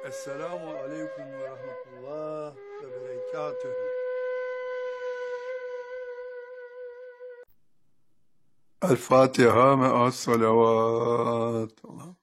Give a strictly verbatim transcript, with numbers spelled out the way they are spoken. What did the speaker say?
Esselamu aleyküm ve rahmetullah ve berekatühü. El Fatiha me'as salavat.